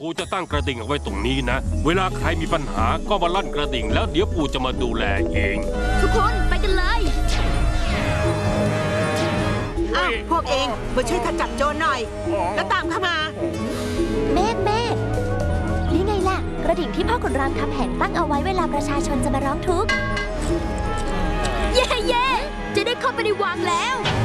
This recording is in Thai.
ปู่จะตั้งกระดิ่งเอาไว้ตรงนี้นะเวลาใครมีปัญหาก็มาลั่นกระดิ่งแล้วเดี๋ยวปู่จะมาดูแลเองทุกคนไปกันเลยพวกเองมาช่วยขจัดโจรหน่อยแล้วตามเข้ามาเมฆนี่ไงล่ะกระดิ่งที่พ่อขุนรามคำแหงตั้งเอาไว้เวลาประชาชนจะมาร้องทุกข์เย่จะได้เข้าไปในวังแล้ว